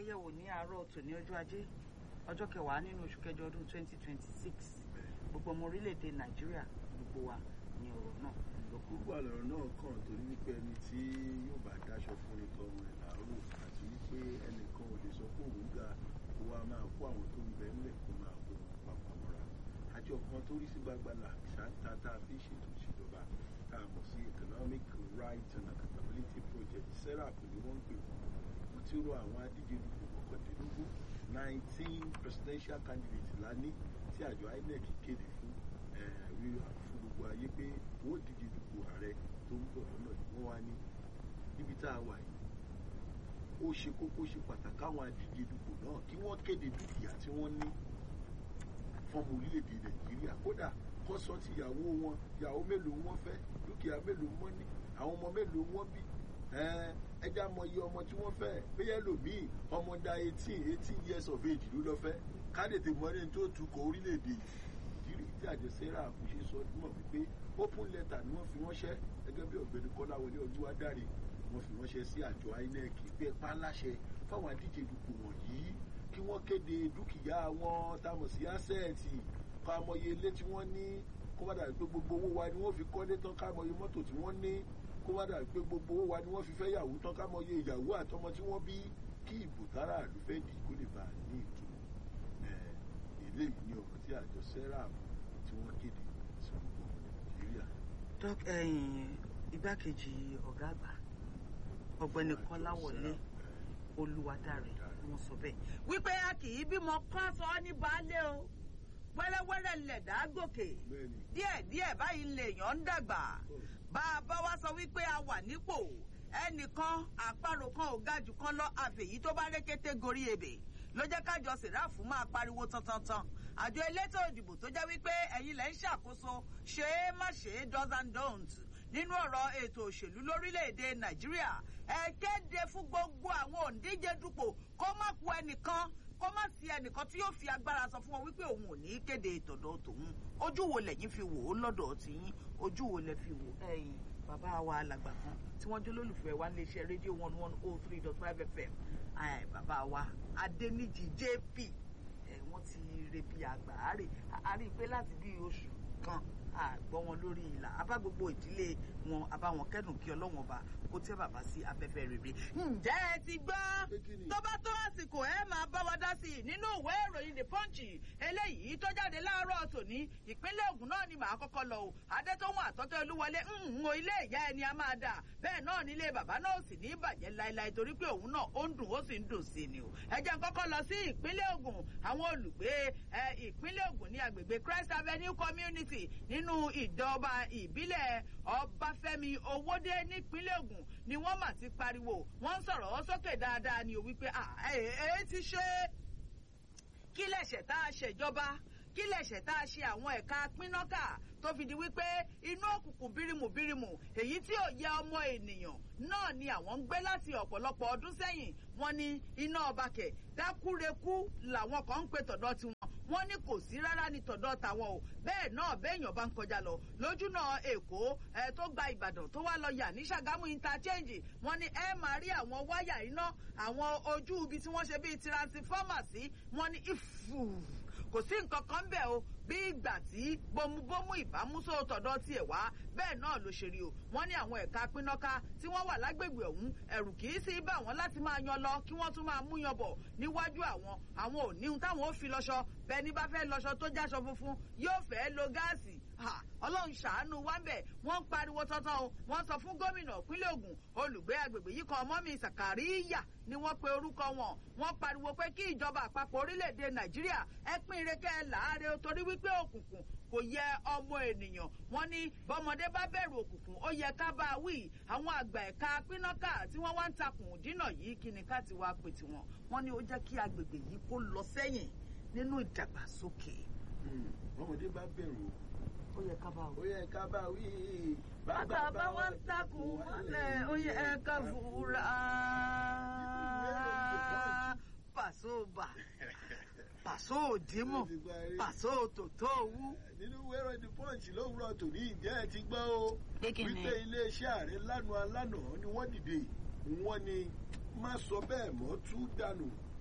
gbéyẹ̀wò ní àárọ̀ tòní ọjọ́ ajé ọjọ́ kẹwàá nínú oṣù kẹjọ ọdún 2026 gbogbo ọmọ orílẹ̀-èdè Nàìjíríà gbogbo wa ní ọ̀rọ̀ náà lókun. gbogbo àlọ́rọ̀ náà kàn torí wípé ẹni tí yóò bá dáṣọ fún nìkan ọmọ ẹ̀ làárò àti wípé ẹnìkan ò lè sọ pé òun ga kó wa máa kó àwọn tó ń bẹ ńlẹ̀ kó máa kó wọn papọ̀ mọ́ra. àjọ kan tó rí sí gbàgbàlà ṣáńtà tá a fi ṣètò ìṣèjọba tá a mọ̀ sí Economic Rights and Accountability Project SERAP ni wọ́n ń pè wọ́n ti rọ àwọn adíje dupò kọkàndínlógún 19 presidential candidates lání tí àjọ INEC kéde fún gbogbo ayé pé wọ́n díje dupò ààrẹ tó ń bọ̀ lọ́nà yìí wọ́n wá ní níbi tá a wà yìí ó ṣe kókó ṣe pàtàkì àwọn adíje dupò náà kí wọ́n kéde dúkìá tí wọ́n ní fọ́ọ̀mù orílẹ̀-èdè Nàìjíríà kódà kó sọ ti ìyàwó wọn ìyàwó mélòó wọ́n fẹ́ dúkìá mélòó wọ́n ní àwọn ọmọ mélòó wọ́n bí ẹja mọ iye ọmọ tí wọ́n fẹ́ bóyá lòmíì ọmọ da 18 years of age ló lọ fẹ́ kádètè mọ́ni tó tukọ̀ orílẹ̀-èdè yìí tí àjọ SERAP ṣe sọ mọ̀ wípé open letter ni wọ́n fi ránṣẹ́ gẹ́gẹ́ bí ọ̀gbẹ́ni Kọ́láwọlé Olúwadáre wọ́n fi ránṣẹ́ sí àjọ INEC pé pa láṣẹ fáwọn adíje dupò wọ̀nyí kí wọ́n kéde dúkìá wọn táwọn sí ásẹ́ẹ̀tì ká mọye ilé tí wọ́n ní kó má dàbí pé gbogbo owó wa ni wọ́n fi kọ́lé tán ká mọye mọ́tò tí wọ́n ní kó má dàbí pé gbogbo owó wa ni wọ́n fi fẹ́ yàwó tán ká mọye ìyàwó àtọmọ tí wọ́n bí kí ìbò tára àlù fẹ́ dì kó lè bá a ní ìtumọ̀ eléyìí ní ọ̀rọ̀ tí àjọ SERAP tí wọ́n kéde sí gbogbo Nàìjíríà. Igbákejì ọ̀gá àgbà ọ̀gbẹ́ni Kọ́láwọlé Olúwadáre wọ́n sọ bẹ́ẹ̀ wípé a kì í bímọ kán sọ ní baálé o wẹ́rẹ́wẹ́rẹ́ lẹ̀dá gòkè díẹ̀díẹ̀ báyìí lèèyàn ń dàgbà bá a bá wá sọ wípé a wà nípò ẹnìkan àparò kan ò ga jù kan lọ àfẹ̀yí tó bá rékété gorí ebè ló jẹ́ kájọ SERAP máa pariwo tantantan àjọ elétò ìdìbò tó jẹ́ wípé ẹ̀yin lẹ́ ń ṣàkóso ṣe é má ṣe é does and don't nínú ọ̀rọ̀ ètò òṣèlú lórílẹ̀‐èdè Nàìjíríà ẹ kéde fún gbogbo àwọn òǹdíje dupò kó má kù ẹnìkan kó má sí ẹnìkan tí yóò fi agbára sọ fún wọn wípé òun ò ní kéde ìtọ̀dọ̀ tòun ojú wo lẹ́yìn fi wò ó lọ́dọ̀ tìyín ojú wo lẹ fi wò ẹ̀yin bàbá wa alàgbà kan tí wọ́n jẹ́ olólùfẹ́ wa níléeṣẹ́ rédíò 103.5 FM bàbá wa Adéníjì JP wọ́n ti rebi àgbà àárè pé láti bí oṣù kan àgbọ́ wọn lórí ìlà abá gbogbo ìdílé wọn abá wọn kẹ́dùn kí Ọlọ́run ọba kó tẹ́ bàbá sí afẹ́fẹ́ rere. ǹjẹ́ ẹ ti gbọ́ tó bá tó àsìkò ẹ máa bá wa dá sí i nínú ìwé ìròyìn The Punch eléyìí tó jáde láàárọ̀ tòní ìpínlẹ̀ Ògùn náà ni màá kọ́kọ́ lọ o Adétóhùn Àtọ́tọ́ Olúwọlé o ilé ìyá ẹni a máa dà bẹ́ẹ̀ náà nílé bàbá náà sì ní ìbàjẹ́ láéláé torí pé òun náà ó ń dùn ó sì ń dùn sí ni o ẹ jẹ́ n kọ́kọ́ lọ sí ìpínlẹ̀ Ògùn àwọn olùgbé ìpínlẹ̀ Ògùn ní agbègbè Christ Avenue Community nínú ìjọba ìbílẹ̀ Ọbáfẹ́mi Owódé nípínlẹ̀ Ògùn ni wọ́n mà ti pariwo wọ́n ń sọ̀rọ̀ sókè dáadáa ni o wípé ti ṣe kí lẹ̀ṣẹ̀ tá a ṣèjọba kí lẹ̀ṣẹ̀ tá a ṣe àwọn ẹ̀ka pínákà tó fi di wípé inú òkùnkùn bírímù èyí tí ò yẹ ọmọ ènìyàn náà ni àwọn ń gbé láti ọ̀pọ̀lọpọ̀ ọdún sẹ́yìn wọ́n ní iná ọbàkẹ̀ dákúrekú làwọn kan ń pe tọ̀dọ̀ tiwọn wọ́n ní kò sí rárá ní tọ̀dọ̀ tàwọn o bẹ́ẹ̀ náà béèyàn bá ń kọjá lọ lójúnà Èkó tó gba Ìbàdàn tó wá lọ yà ní Ṣàgámù interchange wọ́n ní ẹ máa rí àwọn wáyà iná àwọn ojú ibi tí wọ́n ṣe bíi transformer sí wọ́n ní kò sí nǹkan kan bẹ́ẹ̀ o bí ìgbà tí bómúbómú ìbámusó tọ̀dọ̀ tiẹ̀ wá bẹ́ẹ̀ náà ló ṣe rí o wọ́n ní àwọn ẹ̀ka pínáká tí wọ́n wà lágbègbè ọ̀hún ẹ̀rù kì í sí bá wọn láti máa yan lọ kí wọ́n tún máa mú yan bọ̀ níwájú àwọn ò ní ohun táwọn ó fi lọ́ṣọ bẹ́ẹ̀ ni bá fẹ́ lọ́ṣọ tó jáṣọ funfun yóò fẹ́ lo gáàsì Ọlọ́run ṣàánú wa ń bẹ̀ wọ́n ń pariwo tọ́tọ́ o wọ́n sọ fún gómìnà ìpínlẹ̀ Ògùn olùgbé agbègbè yìí kan Mọ́mì Sàkàríyà ni wọ́n pe orúkọ wọn wọ́n pariwo pé kí ìjọba àpapọ̀ orílẹ̀-èdè Nàìjíríà ẹ pín ìrẹ́kẹ́ láàárẹ̀ torí wípé òkùnkùn kò yẹ ọmọ ènìyàn wọ́n ní bọ́mọdé bá bẹ̀rù òkùnkùn ó yẹ ká bá a wí àwọn àgbà ẹ̀ka pínákà tí wọ́n wá ń takùn dínà yìí kí ni ká ti wá pè tiwọn wọ́n ní ó jẹ́ kí agbègbè yìí kó lọ sẹ́yìn nínú ìdàgbàsókè. bọ́mọdé bá bẹ̀rù ó yẹ ká bá wí. ó yẹ ká bá wí. bàbá bá wọn takùn mọ́lẹ̀ ó yẹ ká fura. pàṣọ òdìmọ̀ pàṣọ tòótọ́ owó. nínú wẹ́rọ The Punch lówùrọ̀ tòní ìjẹ́ ẹ ti gbọ́ o wípé iléeṣẹ́ ààrẹ lánàá ni wọ́n dìde wọ́n ní má sọ bẹ́ẹ̀ mọ́ tú dànù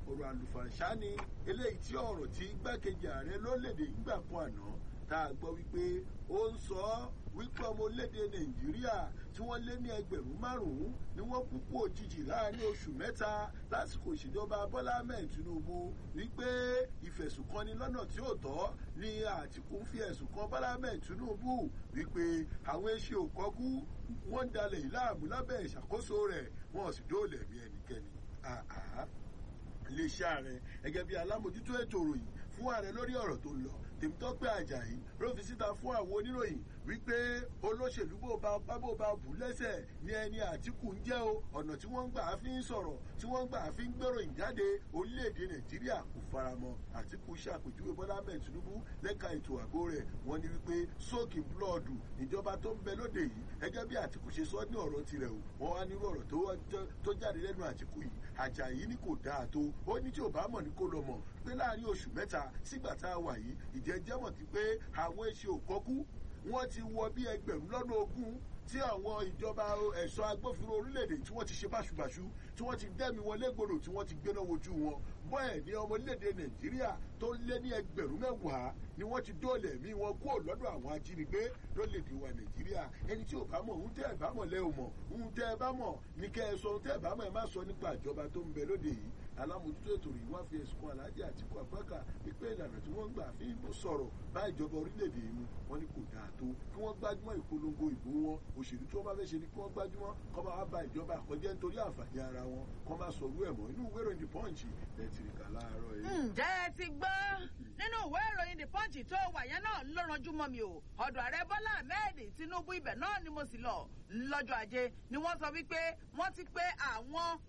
ọ̀rọ̀ àlùfàǹṣá ni eléyìí tí ọ̀rọ̀ tí igbákejì ààrẹ lórílẹ̀‐èdè ìgbà kan àná tá a gbọ́ wípé ó ń sọ wípé ọmọ orílẹ̀‐èdè Nàìjíríà tí wọ́n lé ní 5,000 ni wọ́n kú kú òjijì láàrin oṣù mẹ́ta lásìkò ìṣèjọba Bọ́lá Ahmed Tinubu wípé ìfẹ̀sùnkanni lọ́nà tí ò tọ́ ni Àtìkù ń fi ẹ̀sùn kan Bọ́lá Ahmed Tinubu wípé àwọn eṣe òkọ́kú wọ́n ń dalẹ̀ ìlàmú lábẹ́ ìṣàkóso rẹ̀ wọ́n sì dóòlà ẹ̀mí ẹnikẹ́ni. Iléeṣẹ́ ààrẹ gẹ́gẹ́ bí alámòjútó ètò ìròyìn fún ààrẹ lórí ọ̀rọ̀ tó ń lọ Tèmítọ́pẹ́ Àjàyí ló fi síta fún àwọn oníròyìn wípé olóṣèlú bó bá bù lẹ́sẹ̀ ní ẹni Àtíkù ń jẹ́ o ọ̀nà tí wọ́n ń gbà fi ń sọ̀rọ̀ tí wọ́n ń gbà fi ń gbèròyìn jáde orílẹ̀-èdè Nàìjíríà kò faramọ́. Àtíkù ṣàpèjúwe Bọ́lá Ahmed Tinubu lẹ́ka ètò ààbò rẹ̀ wọ́n ní wípé sóòkì búlọ́ọ̀dù ìjọba tó ń bẹ lóde yìí gẹ́gẹ́ bí Àtíkù ṣe sọ ní ọ̀rọ̀ tirẹ̀ o wọ́n wá nírú ọ̀rọ̀ tó jáde lẹ́nu Àtíkù yìí Àjàyí ní kò dáa tó ó ní tí ò bá mọ̀ ní kó lọ mọ̀ pé láàrin oṣù mẹ́ta sígbà tá a wà yìí ìjẹ́jẹ́ mọ̀ sí pé àwọn eṣe òkọ́kú wọ́n ti wọ bí 20,000 tí àwọn ìjọba ẹ̀ṣọ́ agbófinró orílẹ̀-èdè tí wọ́n ti ṣe báṣubàṣu tí wọ́n ti dẹ́mi wọn légbodò tí wọ́n ti gbéná wojú wọn bọ́ẹ̀ ní ọmọ orílẹ̀-èdè Nàìjíríà tó lé ní 10,000 ni wọ́n ti dóòlà ẹ̀mí wọn kúrò lọ́dọ̀ àwọn ajínigbé lórílẹ̀-èdè wa Nàìjíríà. Ẹni tí ò bá mọ̀ ohun tẹ́ ẹ̀ bá mọ̀ lẹ́ ò mọ̀ ohun tẹ́ ẹ bá mọ̀ ní kẹ́ ẹ sọ ohun tẹ́ ẹ bá mọ̀ ẹ má sọ nípa ìjọba tó ń bẹ lóde yìí. Alámòjútó ètò yìí wá fi ẹ̀sùn kan Alhaji Àtíkù Abubakar wípé ìlànà tí wọ́n ń gbà fi ìbò sọ̀rọ̀ bá ìjọba orílẹ̀-èdè yìí mu wọ́n ní kò dáa tó kí wọ́n gbájúmọ́ ìpolongo ìbò wọn òṣèlú tí wọ́n bá fẹ́ ṣe ni kí wọ́n gbájúmọ́ kọ́ máa ba ìjọba àkọjẹ́ nítorí àǹfààní ara wọn kọ́ máa sọ̀rọ̀ ẹ̀mọ́ inú ìwé ìròyìn The Punch lẹ́tìrìkà láàárọ̀ yìí. ǹjẹ́ ẹ ti gbọ́ nínú ìwé ìròyìn The Punch tó wà yẹn náà ń lọ́ranjú mọ́ mi o ọ̀dọ̀ ààrẹ Bọ́lá Ahmed Tinubu ibẹ̀ náà ni mo sì lọ lọ́jọ́ ajé ni wọ́n sọ wípé wọ́n ti pé àwọn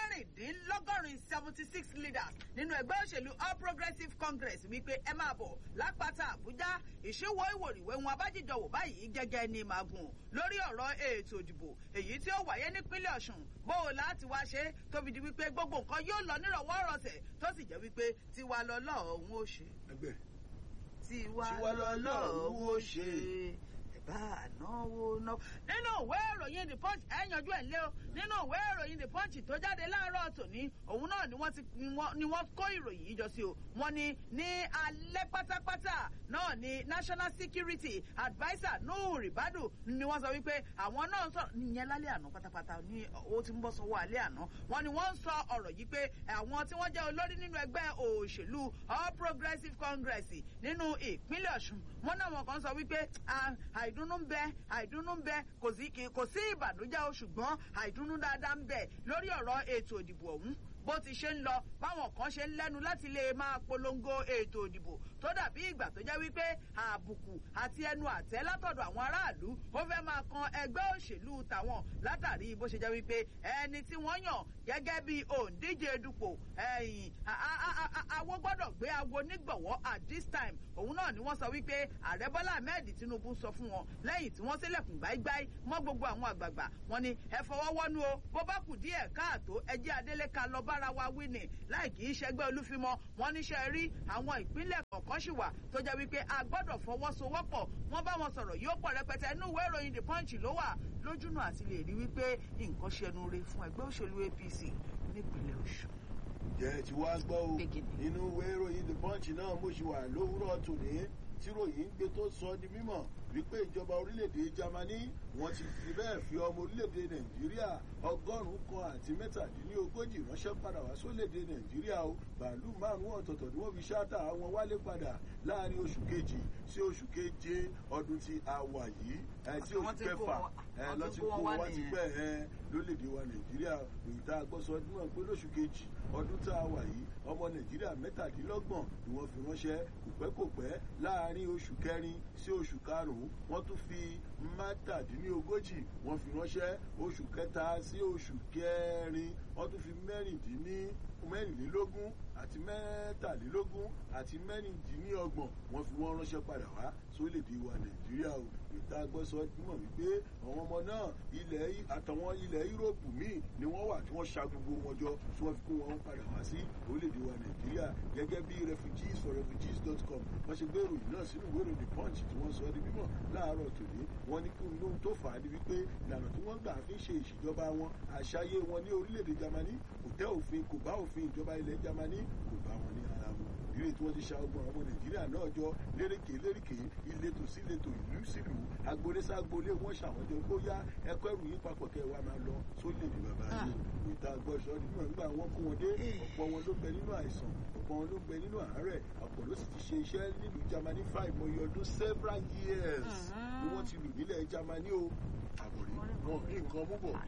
76 leaders nínú ẹgbẹ́ òṣèlú All Progressives Congress wípé ẹ máa bọ̀ lápáta Àbújá ìṣíwọ́ ìwòrìwé wọn abájíjọwò báyìí gẹ́gẹ́ ní màgùn lórí ọ̀rọ̀ ètò ìdìbò èyí tí ó wáyé nípínlẹ̀ Ọ̀ṣun bó o láti wá ṣe tóbi di wípé gbogbo nǹkan yóò lọ nírọ̀wọ́rọ̀sẹ̀ tó sì jẹ́ wípé tiwa lọ́lọ́run ó ṣe. tiwa lọ́lọ́run ó ṣe náwó náà. nínú ìwé ìròyìn The Punch yanjú ẹ̀ lé o nínú ìwé ìròyìn The Punch tó jáde láàárọ̀ tòní òun náà ni wọ́n kó ìròyìn yìí jọ sí o wọ́n ní alẹ́ pátápátá náà ni National Security Adviser Nuhu Ribadu ni wọ́n sọ wípé àwọn náà sọ nìyẹn lálẹ́ àná pátápátá ní owó tí ń bọ́ sọ́wọ́ alẹ́ àná wọ́n ní wọ́n ń sọ ọ̀rọ̀ yìí pé àwọn tí wọ́n jẹ́ olórí nínú ẹgbẹ́ òṣèlú All Progressives Congress nínú ìpínlẹ̀ Ọ̀ṣun wọ́n náà wọn kan sọ wípé àìdùnnú ń bẹ kò sí ìbànújẹ́ o ṣùgbọ́n àìdùnnú dáadáa ń bẹ lórí ọ̀rọ̀ ètò ìdìbò ọ̀hún bó ti ṣe ń lọ báwọn kan ṣe ń lẹ́nu láti lè máa polongo ètò ìdìbò tó dàbí ìgbà tó jẹ́ wípé àbùkù àti ẹnu àtẹ́ látọ̀dọ̀ àwọn aráàlú ó fẹ́ máa kan ẹgbẹ́ òṣèlú tàwọn látàrí bó ṣe jẹ́ wípé ẹni tí wọ́n yàn gẹ́gẹ́ bí òǹdíje dupò àwo gbọ́dọ̀ gbé awo nígbọ̀wọ́ at this time òun náà ni wọ́n sọ wípé ààrẹ Bọ́lá Ahmed Tinubu sọ fún wọn lẹ́yìn tí wọ́n ṣílẹ̀kùn gbáígbáí mọ́ gbogbo àwọn àgbààgbà wọn ni ẹ fọwọ́ wọ́nú o bó bá kù díẹ̀ káàtó ẹ jẹ́ Adéléka lọ bára wa wí ni láì kì í ṣẹgbẹ́ Olúfimọ́ wọn níṣẹ́ rí àwọn ìpínlẹ̀ kọ̀ọ̀kan ṣì wà tó jẹ́ wípé a gbọ́dọ̀ fọwọ́sowọ́pọ̀ wọ́n bá wọn sọ̀rọ̀ yóò pọ̀ rẹpẹtẹ inú ìwé ìròyìn The Punch ló wà lójúnà àti lè rí wípé nǹkan ṣẹnu re fún ẹgbẹ́ òṣèlú APC nípínlẹ̀ Ọ̀ṣun. jẹ́ ti wá gbọ́ o nínú ìwé ìròyìn The Punch náà mo ṣì wà lówùúrọ̀ tòní tí ròyìn ń gbé tó sọ di mímọ̀ wípé ìjọba orílẹ̀-èdè Jámánì wọ́n ti fi bẹ́ẹ̀ fi ọmọ orílẹ̀-èdè Nàìjíríà 139 ránṣẹ́ padà wá sórílẹ̀-èdè Nàìjíríà o bàálù 5 ọ̀tọ̀ọ̀tọ̀ ni wọ́n fi ṣáàtà àwọn wálé padà láàrin oṣù kejì sí oṣù keje ọdún tí a wà yìí tí oṣù kẹfà lọ́tí kó wá ti pẹ́ lórílẹ̀-èdè wa Nàìjíríà èyí tá a gbọ́ sọ ọdún náà pé lóṣù kejì ọdún tá a wà yìí ọmọ Nàìjíríà 17 ni wọ́n fi ránṣẹ́ kòpẹ́kòpẹ́ láàrin oṣù kẹrin sí oṣù karùn-ún wọ́n tún fi 37 wọ́n fi ránṣẹ́ oṣù kẹta sí oṣù kẹrin wọ́n tún fi 24 àti 23 àti 26 wọ́n fi wọ́n ránṣẹ́ padà wá sórílẹ̀-èdè wa Nàìjíríà o ìta gbọ́sọ mọ̀ wípé àwọn ọmọ náà àtàwọn ilẹ̀ Yúróòpù míì ni wọ́n wà tí wọ́n ṣa gbogbo wọn jọ tí wọ́n fi kó wọn padà wá sí orílẹ̀-èdè wa Nàìjíríà gẹ́gẹ́ bí refugees.com wọ́n ṣe gbé ìròyìn náà sínú ìwé ìròyìn The Punch tí wọ́n sọ di mímọ̀ láàárọ̀ tòní wọ́n ní kí ohun tó fà á ní wípé ìlànà tí wọ́n gbà fi ń ṣe ìṣèjọba wọn àṣàyé wọn ní orílẹ̀-èdè Jámánì kò tẹ́ òfin kò bá òfin ìjọba ilẹ̀ Jámánì kò bá wọn ní ara mu ìrè tí wọ́n ti ṣa ọgbọ̀n ọmọ Nàìjíríà náà jọ léríkè ìletò síletò ìlú sílùú agboolé ságboolé wọ́n ṣàwọ́jọ kó yá ẹ̀kọ́ ẹrù yín papọ̀ kẹ́ wa máa lọ sólèdè bàbá yìí ìta gbọ́sọ̀ nínú nígbà wọn kó wọn dé ọ̀pọ̀ wọn ló bẹ nínú àìsàn ọ̀pọ̀ wọn ló bẹ nínú àárẹ̀ ọ̀pọ̀ ló sì ti ṣe iṣẹ́ nílùú Jámánì fún àìmọye ọdún several years ni wọ́n ti lù nílẹ̀ Jámánì o àbòrí wọn rí nǹkan mú bọ̀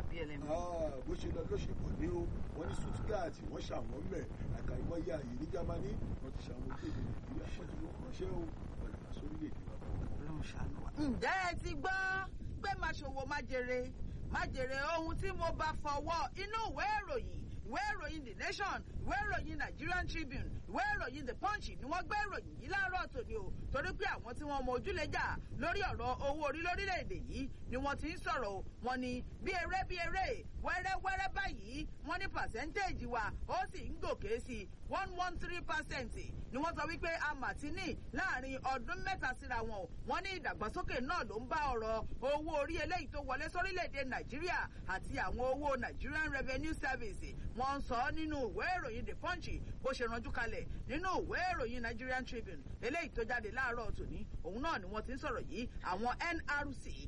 bó ṣe lọ ló ṣe bọ̀ ní o wọ́n ní Stuttgart wọ́n ṣàwọn mẹ́ àkàìmọye àyè ní Jámánì wọ́n ti ṣàwọn orílẹ̀-èdè Nàìjíríà wọ́n ti lọ ránṣẹ́ o padà wá sórílẹ̀-èdè wa. ǹjẹ́ ẹ ti gbọ́ pé máa ṣòwò má jèrè ohun tí mo bá fọwọ́ inú ìwé ìròyìn The Nation ìwé ìròyìn Nigerian Tribune ìwé ìròyìn The Punch ni wọ́n gbé ìròyìn yìí láàárọ̀ tòní o torí pé àwọn tí wọ́n mọ ojúlẹ̀jà lórí ọ̀rọ̀ owó orí lórílẹ̀‐èdè yìí ni wọ́n ti ń sọ̀rọ̀ o wọ́n ní bí eré wẹ́rẹ́wẹ́rẹ́ báyìí wọ́n ní pàṣẹ́ntéèjì wa ó sì ń gòkè sí 113% ni wọ́n sọ wípé a mà ti ní láàrin ọdún mẹ́ta síra wọn wọ́n ní ìdàgbàsókè náà ló ń bá ọ̀rọ̀ owó orí eléyìí tó wọlé sórílẹ̀‐èdè Nàìjíríà àti àwọn owó Nigerian Revenue Service wọ́n ń sọ nínú ìwé ìròyìn The Punch bó ṣe ranjú kalẹ̀ nínú ìwé ìròyìn Nigerian Tribune eléyìí tó jáde láàárọ̀ tòní òun náà ni wọ́n ti ń sọ̀rọ̀ yìí àwọn NRC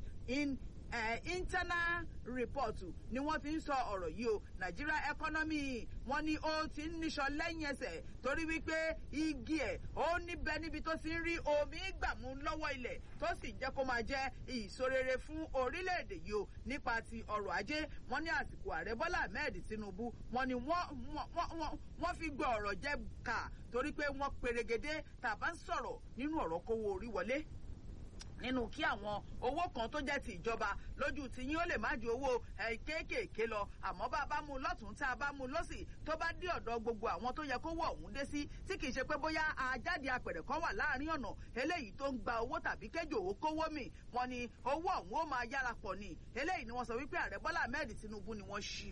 internal report ni wọ́n ti ń sọ ọ̀rọ̀ yìí o Nigeria economy wọ́n ní ó ti ń níṣọ lẹ́yìn ẹsẹ̀ torí wípé igi ẹ̀ ó níbẹ̀ níbi tó ti ń rí omi gbàmú lọ́wọ́ ilẹ̀ tó sì jẹ́ kó máa jẹ́ ìṣorere fún orílẹ̀-èdè yìí o nípa ti ọrọ̀ ajé wọ́n ní àsìkò ààrẹ Bọ́lá Ahmed Tinubu wọ́n ní wọ́n fi gbọ́ ọ̀rọ̀ jẹ́ ká torí pé wọ́n perégedé tàbá ń sọ̀rọ̀ nínú ọ̀rọ̀ kówó orí wọlé nínú kí àwọn owó kan tó jẹ́ ti ìjọba lójú tí yín ó lè má ju owó kéékèèké lọ àmọ́ bá a bá mú lọ́tún tá a bá mú lọ́sì tó bá dé ọ̀dọ̀ gbogbo àwọn tó yẹ kó wọ̀ ọ̀hún dé sí tí kì í ṣe pé bóyá ajáde apẹ̀rẹ̀ kan wà láàrin ọ̀nà eléyìí tó ń gba owó tàbí kéjò owó kówó mì wọ́n ní owó ọ̀hún ó máa yára pọ̀ ni eléyìí ni wọ́n sọ wípé ààrẹ Bọ́lá Ahmed Tinubu ni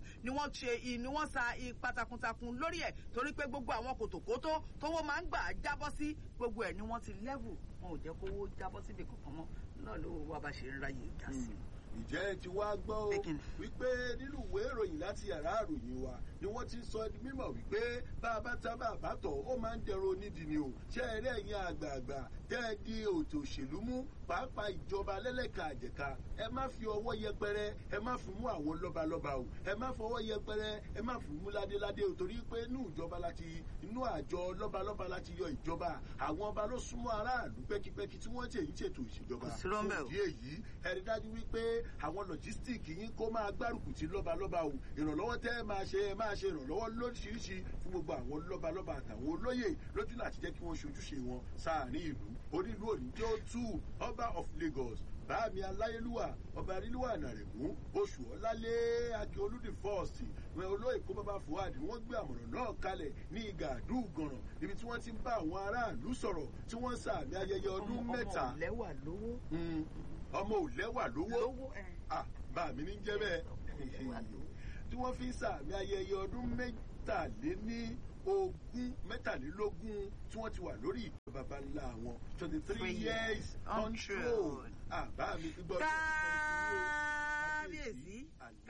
wọ́n sa ipa takuntakun lórí ẹ̀ torí pé gbogbo àwọn kòtòkótó tówó máa ń gbà jábọ́ sí gbogbo ẹ̀ ni wọ́n ti level wọn ò jẹ́ kówó jábọ́ síbi kankan mọ́ náà ló wá bá ṣe ń ráyè ìjà sí. Ìjẹ́ ti wá gbọ́ o wípé nínú ìwé ìròyìn láti yàrá àròyìn wa ni wọ́n ti sọ di mímọ̀ wípé bá a bá tá bá a bá tọ̀ ó máa ń dẹrọ onídìí ni o ṣé ẹ rí ẹ̀yin àgbààgbà tẹ́ ẹ di òtò òṣèlú mú pàápàá ìjọba lẹ́lẹ́ka àjẹká ẹ má fi ọwọ́ yẹpẹrẹ ẹ má fi mú àwọn lọ́balọ́ba o ẹ má fọwọ́ yẹpẹrẹ ẹ má fi mú ládéládé o torí pé inú àjọ lọ́balọ́ba láti yọ ìjọba àwọn ọba ló súnmọ́ aráàlú pẹ́kípẹ́kí tí wọ́n tẹ̀ ń ṣètò ìṣèjọba fún ìdí èyí ẹ rí dájú wípé àwọn lọ́jísítìkì yín kó máa gbárùkù tí lọ́balọ́ba o ìrànlọ́wọ́ tẹ́ ẹ máa ṣe ìrànlọ́wọ́ lóríṣiríṣi fún gbogbo àwọn lọ́balọ́ba àtàwọn olóyè lójú láti jẹ́ kí wọ́n ṣojúṣe wọn sáàárín ìlú onílù òní tí ó tú Ọba of Lagos báàmì aláyélúwà ọba arílúwà nàrẹ̀mú oṣù ọlálé akíolúdì fọ́ọ̀sì wọn olóyè kó bàbá Fuad wọ́n gbé àmọ̀ràn náà kalẹ̀ ní ìgàdú gànràn níbi tí wọ́n ti ń bá àwọn aráàlú sọ̀rọ̀ tí wọ́n sàmì ayẹyẹ ọdún mẹ́ta ọmọ ò lẹ́wà lówó báàmì ní jẹ́ bẹ́ẹ̀ tí wọ́n fi ń sàmì ayẹyẹ ọdún mẹ́tàlélógún tí wọ́n ti wà lórí ìjọba bàbá ńlá wọn 23 years on throne. Báàmì gbígbọ́ kábíyèsí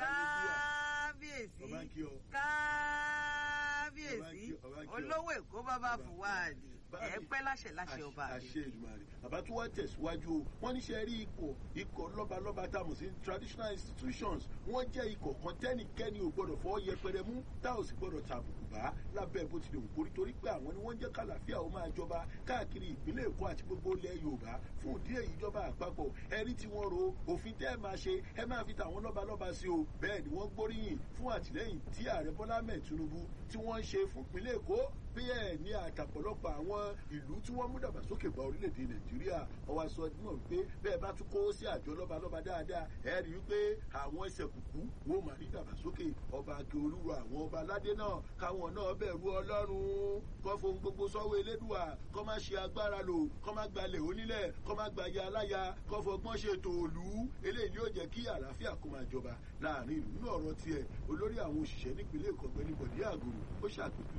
olówó Èkó bàbá Fúwádì ẹ pẹ́ láṣẹ ọba àṣẹ Èdùmàrè bàbá tó wá tẹ̀síwájú o wọ́n níṣẹ́ rí ikọ̀ lọ́balọ́ba tá a mọ̀ sí traditional institutions wọ́n jẹ́ ikọ̀ kan tẹ́nìkẹ́ni ò gbọ́dọ̀ fọwọ́ yẹpẹrẹ mú tá ò sì gbọ́dọ̀ tàbùkù bá lábẹ́ bó ti lè wù kórí torí pé àwọn ni wọ́n jẹ́ kàlàfíà ó máa jọba káàkiri ìpínlẹ̀ Èkó àti gbogbo ilẹ̀ Yorùbá fún ìdí èyí ìjọba àpapọ̀ ẹ̀rí tí wọ́n ro òfin tẹ́ ẹ máa ṣe ẹ máa fi tàwọn lọ́balọ́ba sí o bẹ́ẹ̀ ni wọ́n gbóríyìn fún àtìlẹ́yìn tí ààrẹ Bọ́lá Ahmed Tinubu tí wọ́n ń ṣe fún ìpínlẹ̀ Èkó bí ẹ̀ ní àtàpọ̀lọpọ̀ àwọn ìlú tí wọ́n mú dàgbàsókè bá orílẹ̀-èdè Nàìjíríà ọwọ́ aṣọ ẹ̀dínwó wípé bẹ́ẹ̀ bá tún kó sí àjọ lọ́balọ́ba dáadáa ẹ̀ rí wípé àwọn ẹsẹ̀ kùkú wọ́n máa ní dàgbàsókè ọba Akeolúwa àwọn ọba aládé náà káwọn náà bẹ̀rù Ọlọ́run kọ́ fohùn gbogbo sọ́wọ́ Elédùà kọ́ má ṣe agbára lò kọ́ má gbalẹ̀ onílẹ̀ kọ́ má gbaya aláya kọ́ fọgbọ́n ṣètò òlú eléyìí yóò jẹ́ kí àlàáfíà kó máa jọba láàrin ìlú. nínú ọ̀rọ̀ tiẹ̀ olórí àwọn òṣìṣẹ́ nípìnlẹ̀ Èkó Ọ̀gbẹ́ni Bọ̀dé Àgòrò ó ṣàpèjú ọba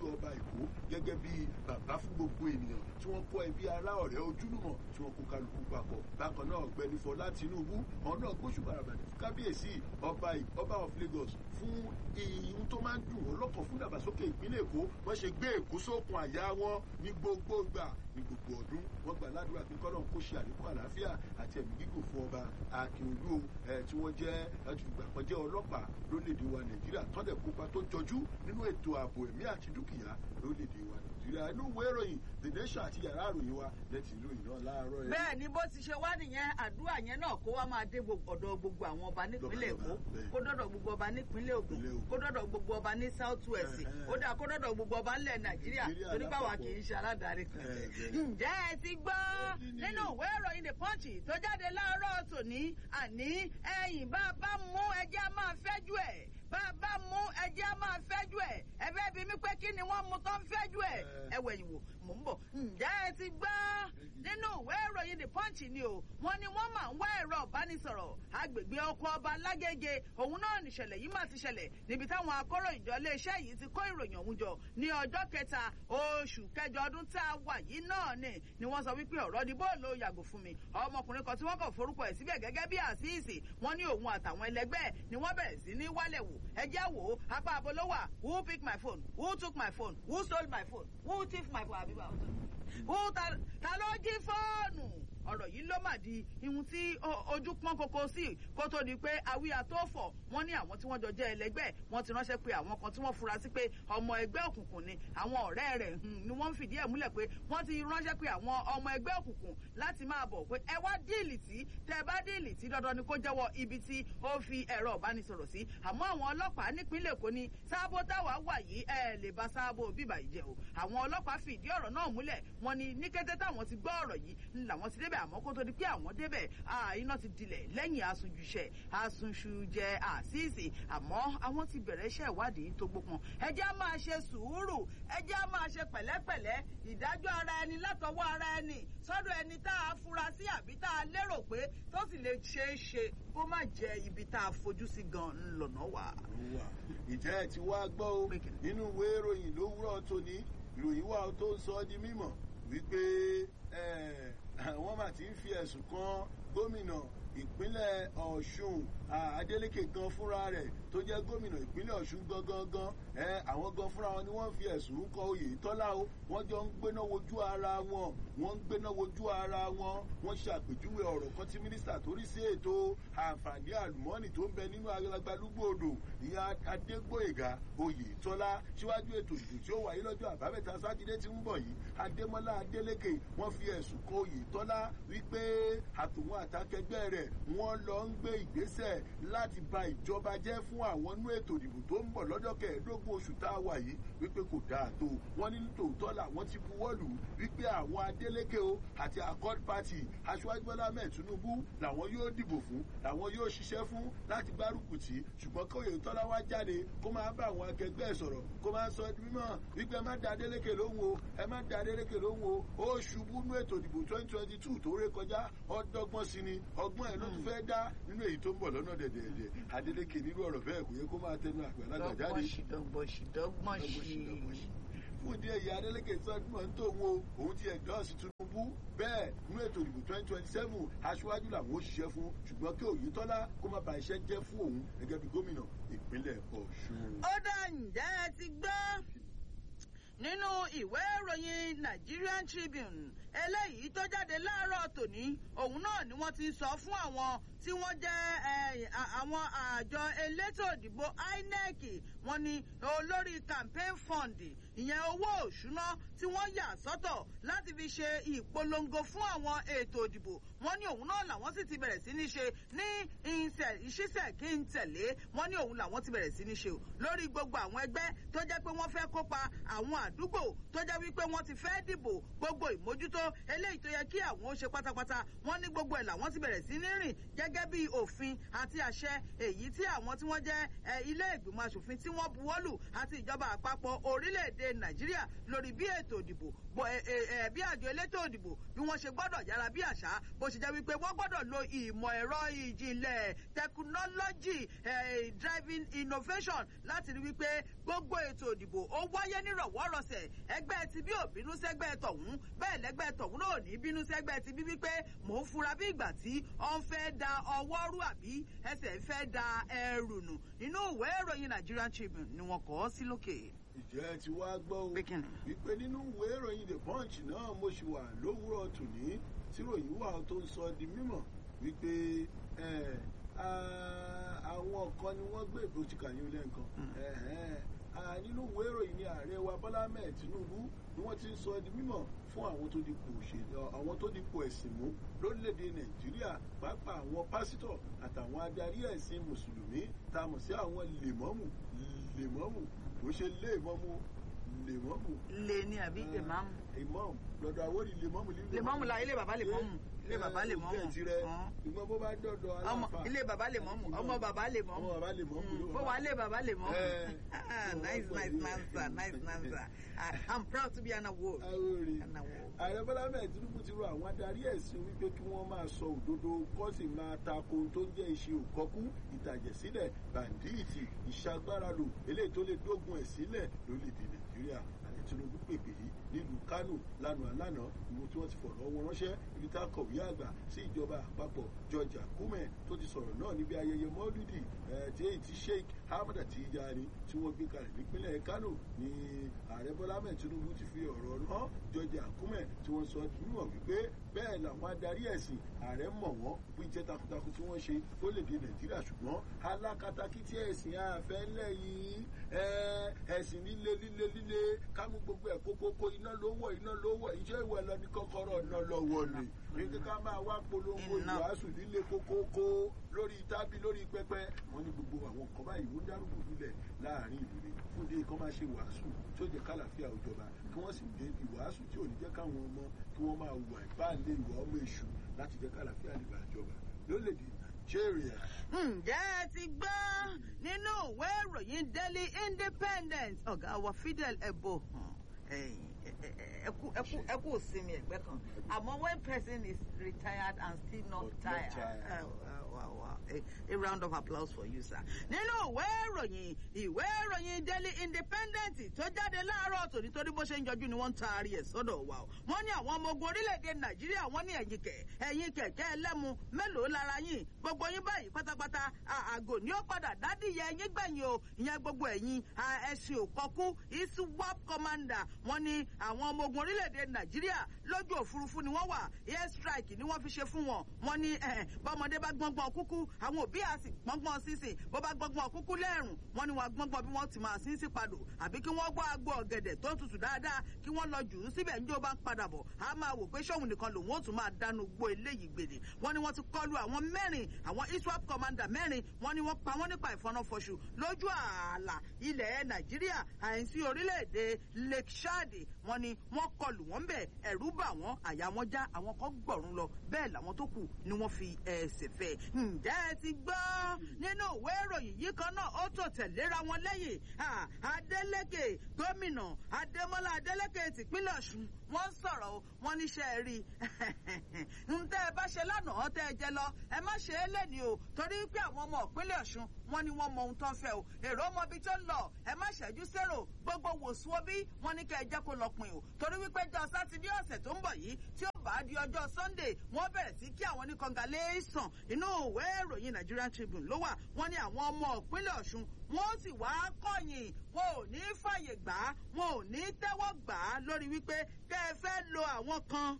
Èkó gẹ́gẹ́ bí bàbá fún gbogbo ènìyàn tí wọ́n kó ẹbí ará ọ̀rẹ́ ojúlùmọ̀ tí wọ́n kó kálukú papọ̀. Bákan náà Ọ̀gbẹ́ni Fọlá Tinúbú ọ̀hún náà gbóṣùbà ràbàdì fún kábíyèsí ọba of Lagos fún ìyún tó máa ń dùn wọ́n lọ́kàn fún ìdàgbàsókè ìpínlẹ̀ Èkó wọ́n ṣe gbé Èkó sókun àyà wọn ní gbogbo ìgbà ní gbogbo ọdún. Wọ́n gbà ládùúrà pé kọ́lọ́run kó ṣe àlékún àlàáfíà àti ẹ̀mí gígùn fún ọba Akínolú tí wọ́n jẹ́ ìgbàkanjẹ́ ọlọ́pàá lórílẹ̀‐èdè wa Nàìjíríà tọ́lẹ̀ kópa tó jọjú nínú ètò ààbò ẹ̀mí àti dúkìá lórílẹ̀‐èdè wa Nàìjíríà. Inú ìwé ìròyìn The Nation àti yàrá ìròyìn wa lẹ́tì ìròyìn náà láàárọ̀ ẹ̀. Bẹ́ẹ̀ ni bó ti ṣe wá nìyẹn àdúrà yẹn náà kó wá máa dé ọ̀dọ̀ gbogbo àwọn ọba nípínlẹ̀ Èkó kó dọ̀dọ̀ gbogbo ọba nípínlẹ̀ Ògùn kó dọ̀dọ̀ gbogbo ọba ní South West ó dà kó dọ̀dọ̀ gbogbo ọba ńlẹ̀ Nàìjíríà torí báwa kì í ṣe aládàárí kan. Ǹjẹ́ ẹ ti gbọ́ nínú ìwé ìròyìn The Punch tó jáde láàárọ̀ tòní àní ẹ̀yìn bá mú ẹjẹ́ máa fẹ́jú ẹ̀ bá mú ẹjẹ́ máa fẹ́jú ẹ̀ ẹ fẹ́ bi mí pé kí ni wọ́n mú tó ń fẹ́jú ẹ̀ ẹ wẹ̀yìn wò mò ń bọ̀. Ǹjẹ́ ẹ ti gbọ́ nínú ìwé ìròyìn The Punch ni o wọ́n ní wọ́n máa ń wá ẹ̀rọ ìbánisọ̀rọ̀ agbègbè ọkọ̀ ọba Lágége òun náà nìṣẹ̀lẹ̀ yìí máa ti ṣẹlẹ̀ níbi táwọn akọ̀ròyìn ìjọ iléeṣẹ́ yìí ti kó ìròyìn ọ̀hún jọ ní ọjọ́ kẹta oṣù kẹjọ ọdún tá a wà yìí náà ni wọ́n sọ wípé ọ̀rọ̀ di bóòlù yàgò fún mi ọmọkùnrin kan tí wọ́n kàn forúkọ ẹ̀ síbẹ̀ gẹ́gẹ́ bí àṣìṣe wọ́n ní òun àtàwọn ẹlẹgbẹ́ ni wọ́n bẹ̀rẹ̀ sí ní wálẹ̀ wò ẹjẹ́ wò ó apá abolówà who pick my phone who took my phone who stole my phone who thief my phone àbíbá ta ló jí fóònù ọ̀rọ̀ yìí ló mà di ihun tí ojú pọ́n kókó sí kó tó di pé awíya tó fọ̀ wọ́n ní àwọn tí wọ́n jọ jẹ́ ẹlẹgbẹ́ wọ́n ti ránṣẹ́ pé àwọn kan tí wọ́n fura sí pé ọmọ ẹgbẹ́ òkùnkùn ni àwọn ọ̀rẹ́ rẹ̀ ni wọ́n ń fìdí ẹ̀ múlẹ̀ pé wọ́n ti ránṣẹ́ pé àwọn ọmọ ẹgbẹ́ òkùnkùn láti máa bọ̀ pé ẹ wá díìlì tí tẹ bá díìlì tí dandan ni kó jẹ́wọ́ ibi tí ó fi ẹ̀rọ ìbánisọ̀rọ̀ sí àmọ́ àwọn ọlọ́pàá nípínlẹ̀ Èkó ní sáàbò táwa wà yìí ẹ lè bá sáàbò bíbà yìí jẹ́ o àwọn ọlọ́pàá fìdí ọ̀rọ̀ náà múlẹ̀ wọ́n ní ní kété táwọn ti gbọ́ ọ̀rọ̀ yìí làwọn ti débẹ̀ àmọ́ kó tó di pé àwọn débẹ̀ iná ti dilẹ̀ lẹ́yìn asunjẹ àṣìṣe àmọ́ àwọn ti bẹ̀rẹ̀ iṣẹ́ ìwádìí tó gbópọn ẹ jẹ́ á máa ṣe sùúrù ẹ jẹ́ á máa ṣe pẹ̀lẹ́pẹ̀lẹ́ ìdájọ́ ara ẹni látọwọ́ ara ẹni sọ́dọ̀ ẹni tá a fura sí àbí tá a lérò pé tó sì lè ṣeé ṣe kó má jẹ ibi tá a fojú sí gan-an lọ́nà wà. Ìjẹ́ ẹ ti wá gbọ́ o nínú ìwé ìròyìn lówùúrọ̀ tòní ìròyìn wà tó ń sọ ọ́ di mímọ̀ wípé wọ́n mà ti ń fi ẹ̀sùn kan gómìnà ìpínlẹ̀ Ọ̀ṣun Adeleke gan fúnra rẹ̀ tó jẹ́ gómìnà ìpínlẹ̀ Ọ̀ṣun gangan àwọn gan fúnra wọn ni wọ́n fi ẹ̀sùn kọ Oyètọ́lá o wọ́n jọ ń gbéná wojú ara wọn wọ́n ṣe àpèjúwe ọ̀rọ̀ kan tí mínísítà tó rí sí ètò àǹfààní àlùmọ́ọ́nì tó ń bẹ nínú Agbalúgbú Odò ìyá Adégbóyèga Oyètọ́lá síwájú ètò ìdìbò tí ó wáyé lọ́jọ́ àbámẹ́ta sátidé tí ń bọ̀ yìí Adémọ́lá Adélékè wọ́n fi ẹ̀sùn kọ Oyètọ́lá wípé àtòwọn àtàkẹgbẹ́ rẹ̀ wọ́n lọ ń gbé ìgbésẹ̀ láti ba ìjọba jẹ́ fún àwọn inú ètò ìdìbò tó ń bọ̀ lọ́jọ́ kẹẹ̀ẹ́dógún oṣù tá a wà yìí wípé kò dáa tó wọ́n ní tòótọ́ làwọn ti buwọ́lù wípé àwọn Adélékè o àti Accord Party Aṣíwájú Bọ́lá Ahmed Tinubu làwọn yóò dìbò fún làwọn yóò ṣiṣẹ́ fún láti gbárùkù tì ṣùgbọ́n kí Oyètọ́lá wá jáde kó máa bá àwọn akẹgbẹ́ sọ̀rọ̀ kó máa sọ mímọ́ wípé ẹ má da Adélékè lóhùn o ó ṣubú nú ètò ìdìbò 2022 tó ré kọjá ọdọ́gbọ́n sí ni ọgbọ́n ẹ̀ ló tún fẹ́ dá nínú èyí tó ń bọ̀ lọ́nà dẹ̀dẹ̀ẹ̀dẹ̀ Adélékè nínú ọ̀rọ̀ bẹ́ẹ̀ kò yẹ kó máa tẹnu àgbàlagbà jáde. dọ́gbọ́n sí. fún ìdí èyí Adélékè sọ́dúnmọ̀ ń tó wo òun ti ẹ̀dọ́ọ̀sì Tinubu bẹ́ẹ̀ nínú ètò ìdìbò 2027 aṣíwájú làwọn ó ṣiṣẹ́ fún ṣùgbọ́n kí Oyètọ́lá kó má ba iṣẹ́ jẹ́ fún òun gẹ́gẹ́ bí gómìnà ìpínlẹ̀ Ọ̀ṣun. ó dá ǹjẹ́ ẹ ti gbọ́ nínú ìwé ìròyìn Nigerian Tribune eléyìí tó jáde láàárọ̀ tòní òun náà ni wọ́n ti sọ fún àwọn tí wọ́n jẹ́ àwọn àjọ elétò ìdìbò INEC wọ́n ní olórí campaign fund ìyẹn owó òṣùná tí wọ́n yà sọ́tọ̀ láti fi ṣe ìpolongo fún àwọn ètò ìdìbò wọ́n ní òun náà làwọn sì ti bẹ̀rẹ̀ sí ní ṣe ní ìṣiṣẹ́ kí n tẹ̀lé wọ́n ní òun làwọn ti bẹ̀rẹ̀ sí ní ṣe o lórí gbogbo àwọn ẹgbẹ́ tó jẹ́ pé wọ́n fẹ́ kópa àwọn àdúgbò tó jẹ́ wípé wọ́n ti fẹ́ dìbò gbogbo ìmójútó eléyìí tó yẹ kí àwọn ó ṣe pátápátá wọ́n ní gbogbo ẹ̀ làwọn ti bẹ̀rẹ̀ sí ní rìn gẹ́gẹ́ bí òfin àti àṣẹ èyí tí àwọn tí wọ́n jẹ́ ilé ìgbìmọ̀ aṣòfin tí wọ́n buwọ́lù àti ìjọba àpapọ̀ orílẹ̀-èdè Nàìjíríà lórí bí ètò ìdìbò bí àjọ elétò ìdìbò bí wọ́n ṣe gbọ́dọ̀ yára bí àṣá bó ṣe jẹ́ wípé wọ́n gbọ́dọ̀ lo ìmọ̀ ẹ̀rọ ìjìnlẹ̀ technology driving innovation láti rí wípé gbogbo ètò ìdìbò ó wáyé nírọ̀wọ́rọ̀sẹ̀ ẹgbẹ́ ti bí ò bínú sẹ́gbẹ́ tọ̀hún bẹ́ẹ̀ lẹ́gbẹ́ tọ̀hún náà ò ní bínú sẹ́gbẹ́ ti bí wípé mò ń fura bí ìgbà tí ó ń fẹ́ da ọwọ́ rú àbí ẹsẹ̀ ń fẹ́ da ẹrù nù nínú ìwé ìròyìn Nigerian Tribune ni wọ́n kọ ọ́ sí lókè. Ìjẹ́ ti wá gbọ́ o wípé nínú ìwé ìròyìn The Punch náà mo ṣì wà lówùúrọ̀ tòní tí ròyìn wà tó ń sọ di mímọ̀ wípé àwọn kan ni wọ́n gbé ìbò ti kàyé lẹ́ǹkan nínú ìwé ìròyìn ní ààrẹ wa Bọ́lá Ahmed Tinubu ni wọ́n ti ń sọ di mímọ̀ fún àwọn tó dipò òṣèlú àwọn tó dipò ẹ̀sìn mú lórílẹ̀‐èdè Nàìjíríà pàápàá àwọn pásítọ̀ àtàwọn adarí ẹ̀sìn mùsùlùmí tá a mọ̀ sí àwọn lèmọ́mù kò ṣe lèmọ́mù lè ní àbí ìmáàmù. ìmáàmù lọ́dọ̀ àwòrì lèmọ́mù la ilé bàbá lèmọ́mù ilé bàbá lèmọ́mù. ìgbọ́n bó bá dọ̀dọ̀ aláfa. ilé bàbá lèmọ́mù ọmọ bàbá lèmọ́mù. bó wà lé bàbá lèmọ́mù. nice answer. I'm proud to be an award. Ààrẹ Bọ́lá Ahmed Tinubu ti rọ àwọn adarí ẹ̀sìn wípé kí wọ́n máa sọ òdodo kó sì máa tako tó ń jẹ́ iṣẹ́ òkọ́kú ìtàjẹ̀sílẹ̀ bàǹdíìtì ìṣàgbáralò eléyìí tó lè dógun ẹ̀ sílẹ̀ lórílẹ̀‐èdè Nàìjíríà. Ààrẹ Tinubu pèpè yìí nílùú Kánò lánàá ìwọ tí wọ́n ti fọ̀rọ̀ wọn ránṣẹ́ ibi tá a kọ̀wé àgbà sí ìjọba àpapọ̀ George Akume tó ti sọ̀rọ̀ náà níbi ayẹyẹ mọ́lúdì tí èyí ti Sheikh Ahmed Tijani tí wọ́n gbé kalẹ̀ nípínlẹ̀ Kánò ní ààrẹ Bọ́lá Ahmed Tinubu ti fi ọ̀rọ̀ rán George Akume tí wọ́n sọ nínú wípé bẹ́ẹ̀ làwọn adarí ẹ̀sìn ààrẹ mọ̀ wọ́n bí iṣẹ́ takuntakun tí wọ́n ṣe tó lè dé Nàìjíríà ṣùgbọ́n alákatakí tí ẹ̀sìn àfẹ́lẹ́ yìí ẹ̀sìn líle kámú gbogbo ẹ̀ kókókó iná ló wọ̀ iṣẹ́ ìwẹ̀ lọ ní kọ́kọ́rọ́ iná lọ́wọ́ ni nígbà ká máa wá polongo ìwàásù líle kókókó lórí tábí lórí pẹpẹ wọn ní gbogbo àwọn nǹkan báyìí ó dárúkọ nílẹ̀ láàrin ìlú ni fún dé kán máa ṣe wàásù tí ó jẹ́ kálàfíà òjọba kí wọ́n sì dé ìwàásù tí ò ní jẹ́ káwọn ọmọ kí wọ́n máa wà ìbáàlé ìwà ọmọ èṣù láti jẹ́ kálàfíà lè bá ìjọba lórílẹ̀-èdè Nàìjíríà. Ǹjẹ́ ẹ ti gbọ́ nínú ìwé ìròyìn Daily Independent ọ̀gá wa Fidel Ebo ẹ kú sinmi ẹgbẹ́ kan àmọ́ when person is retired and still not tired. A round of applause for you, sir. Nínú ìwé ìròyìn Daily Independent tó jáde láàárọ̀ tòní torí bó ṣe ń jọjú ni wọ́n ń taari ẹ̀ sọ́dọ̀ wa o. Wọ́n ní àwọn ọmọ ogun orílẹ̀-èdè Nàìjíríà wọ́n ní ẹ̀yin kẹ̀kẹ́ ẹlẹ́mu mélòó lára yín gbogbo yín báyìí pátápátá àgò ní ó padà dádìyẹ ẹ̀yin gbẹ̀yìn o ìyẹn gbogbo ẹ̀yin ẹ̀sìn òkọ́kú ISWAP commander wọ́n ní àwọn ọmọ ogun orílẹ̀-èdè Nàìjíríà lójú òfurufú ni wọ́n wà air strike ni wọ́n fi ṣe fún wọn wọ́n ní bọ́mọdé bá gbọ́ngbọ́n kúkú àwọn òbí àsì gbọ́ngbọ́n sísìn bó bá gbọ́ngbọ́n kúkú lẹ́rùn wọ́n ní wọn gbọ́ngbọ́n bí wọ́n ti máa sí sí padò àbí kí wọ́n gbọ́ agbo ọ̀gẹ̀dẹ̀ tó tutù dáadáa kí wọ́n lọ jù ú síbẹ̀ ní ó bá ń padà bọ̀ á máa wò pé ṣóhun nìkan lòun ó tún máa dánú gbó eléyìí gbèdè wọ́n ní wọ́n ti kọlu àwọn mẹ́rin àwọn ISWAP commander mẹ́rin wọ́n ní wọ́n pa wọ́n nípa ìfọ́nàfọ́ṣù lójú ààlà ilẹ̀ Nàìjíríà àìsí orílẹ̀-èdè Lake Chad wọ́n ní wọ́n kọlù wọ́n bẹ̀ ẹ̀rú bà wọ́n àyà wọn já àwọn kan gbọ̀rún lọ bẹ́ẹ̀ làwọn tó kù ni wọ́n fi ẹsẹ̀ fẹ́. Ǹjẹ́ ẹ ti gbọ́ nínú ìwé ìròyìn yìí kan náà ó tò tẹ̀léra wọn lẹ́yìn Adeleke gómìnà Adémọ́lá Adeleke tìpínlẹ̀ Ọ̀ṣun wọ́n sọ̀rọ̀ o wọ́n níṣẹ́ rí ntẹ́ ẹ bá ṣe lánàá tẹ́ ẹ jẹ lọ ẹ má ṣe é lẹ́ni o torí pé àwọn ọmọ ìpínlẹ̀ Ọ̀ṣun wọ́n ní wọ́n mọ ohun tó ń fẹ́ o èrò ọmọ ibi tó ń lọ ẹ má ṣẹ́jú sérò gbogbo wòsùn obí wọ́n ní kẹ́ ẹ jẹ́ kó lọ pin o torí wípé jọ sátidé ọ̀sẹ̀ tó ń bọ̀ yìí tí ó bá di ọjọ́ Sunday wọ́n bẹ̀rẹ̀ sí kí àwọn ní kọngàlẹ́sàn inú ìwé ìròyìn Nigerian Tribune ló wà wọ́n ní àwọn ọmọ ìpínlẹ̀ Ọ̀ṣun wọ́n sì wá kọ̀yìn wọn ò ní fàyè gbà á wọn ò ní tẹ́wọ́ gbà á lórí wípé kẹ́ ẹ fẹ́ lo àwọn kan